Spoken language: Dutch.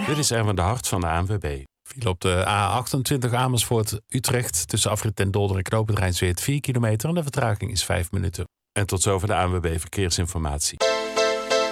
Dit is Erwin de Hart van de ANWB. Viel op de A28 Amersfoort-Utrecht tussen afrit Den Dolder en knooppunt Rijnsweert 4 kilometer en de vertraging is 5 minuten. En tot zover de ANWB Verkeersinformatie.